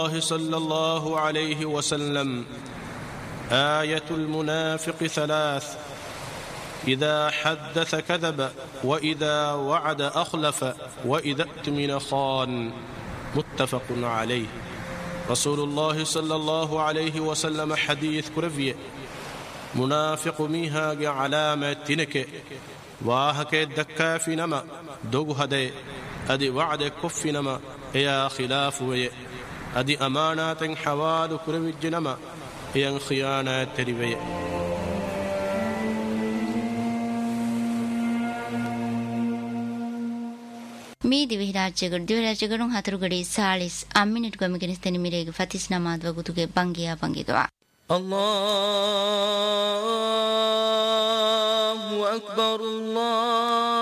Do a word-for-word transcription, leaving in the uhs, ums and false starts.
الله صلى الله عليه وسلم آية المنافق ثلاث: إذا حدث كذب، وإذا وعد أخلف، وإذا اؤتمن خان. متفق عليه. رسول الله صلى الله عليه وسلم حديث كرفية منافق ميها علامة تنك واهك الدكا في نما دوغ هدي أدي وعد كف نما يا خلاف وي أدي أمانات حوال كرفي جنما ين خيانات تربية. මේ දිවි රාජ්‍යගරු දිවි රාජ්‍යගරුන් හතරුගඩි සාලිස් අම්මිනිට ගොමගෙන ස්තනි මිරේගේ ෆතිස් නමාද් වගුතුගේ බංගියා බංගිදවා الله أكبر الله